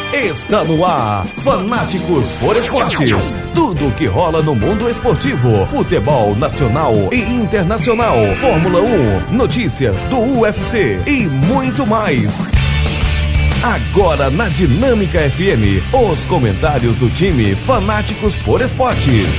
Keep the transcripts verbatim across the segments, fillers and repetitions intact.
Está no ar, Fanáticos por Esportes. Tudo o que rola no mundo esportivo, futebol nacional e internacional, Fórmula um, notícias do U F C e muito mais. Agora na Dinâmica F M, os comentários do time Fanáticos por Esportes.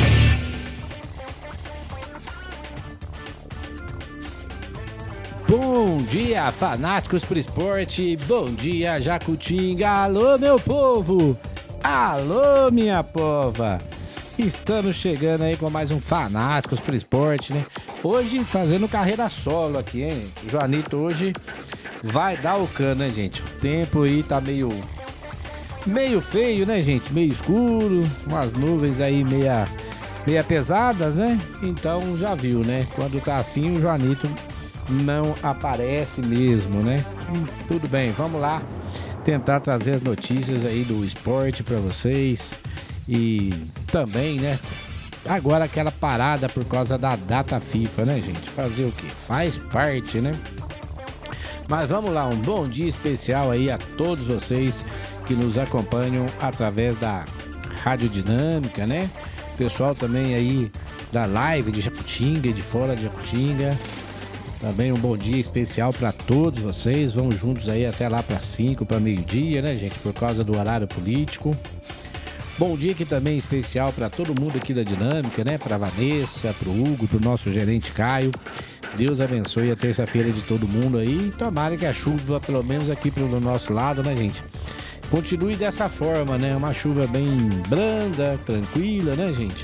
Bom dia, fanáticos por esporte, bom dia, Jacutinga, alô meu povo, alô minha pova, estamos chegando aí com mais um Fanáticos por Esporte, né? Hoje fazendo carreira solo aqui, hein? O Joanito hoje vai dar o cano, né, gente? O tempo aí tá meio, meio feio, né, gente? Meio escuro, umas nuvens aí meia, meia pesadas, né? Então já viu, né? Quando tá assim, o Joanito não aparece mesmo, né? Hum, tudo bem, vamos lá tentar trazer as notícias aí do esporte para vocês e também, né? Agora aquela parada por causa da data FIFA, né, gente? Fazer o quê? Faz parte, né? Mas vamos lá, um bom dia especial aí a todos vocês que nos acompanham através da Rádio Dinâmica, né? Pessoal também aí da live de Jacutinga e de fora de Jacutinga. Também um bom dia especial para todos vocês. Vamos juntos aí até lá para cinco, para meio-dia, né, gente? Por causa do horário político. Bom dia aqui também especial para todo mundo aqui da Dinâmica, né? Para Vanessa, para o Hugo, para o nosso gerente Caio. Deus abençoe a terça-feira de todo mundo aí. Tomara que a chuva, pelo menos aqui pelo nosso lado, né, gente? Continue dessa forma, né? Uma chuva bem branda, tranquila, né, gente?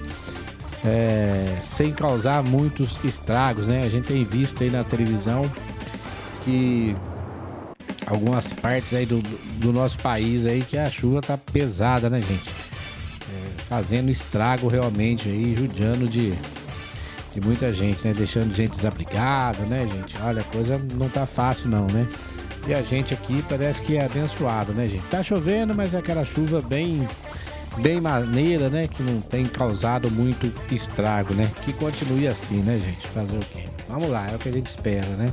É, sem causar muitos estragos, né? A gente tem visto aí na televisão que algumas partes aí do, do nosso país aí que a chuva tá pesada, né, gente? É, fazendo estrago realmente aí, judiando de, de muita gente, né? Deixando gente desabrigada, né, gente? Olha, a coisa não tá fácil não, né? E a gente aqui parece que é abençoado, né, gente? Tá chovendo, mas é aquela chuva bem... bem maneira, né? Que não tem causado muito estrago, né? Que continue assim, né, gente? Fazer o quê? Vamos lá, é o que a gente espera, né?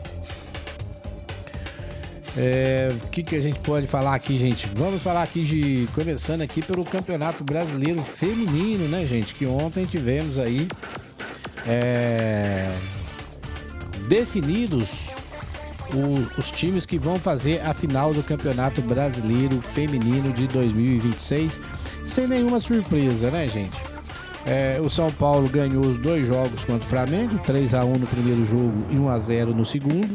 É, o que, que a gente pode falar aqui, gente? Vamos falar aqui de... Começando aqui pelo Campeonato Brasileiro Feminino, né, gente? Que ontem tivemos aí... É, definidos o, os times que vão fazer a final do Campeonato Brasileiro Feminino de dois mil e vinte e seis. Sem nenhuma surpresa, né, gente? É, o São Paulo ganhou os dois jogos contra o Flamengo, três a um no primeiro jogo e um a zero no segundo.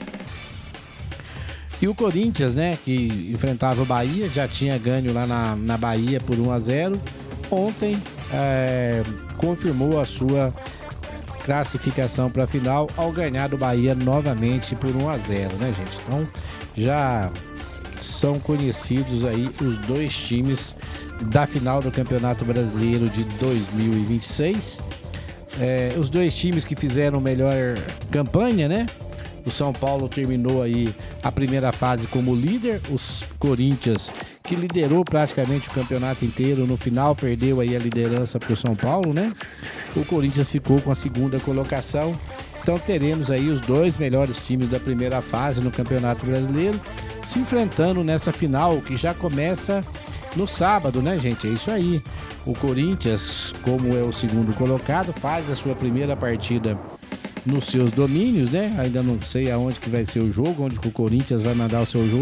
E o Corinthians, né, que enfrentava o Bahia, já tinha ganho lá na, na Bahia por um a zero. Ontem é, confirmou a sua classificação para a final ao ganhar do Bahia novamente por um a zero, né, gente? Então já são conhecidos aí os dois times da final do Campeonato Brasileiro de dois mil e vinte e seis. É, os dois times que fizeram melhor campanha, né? O São Paulo terminou aí a primeira fase como líder. Os Corinthians, que liderou praticamente o campeonato inteiro, no final perdeu aí a liderança para o São Paulo, né? O Corinthians ficou com a segunda colocação. Então teremos aí os dois melhores times da primeira fase no Campeonato Brasileiro se enfrentando nessa final que já começa no sábado, né, gente? É isso aí. O Corinthians, como é o segundo colocado, faz a sua primeira partida nos seus domínios, né? Ainda não sei aonde que vai ser o jogo, onde que o Corinthians vai mandar o seu jogo.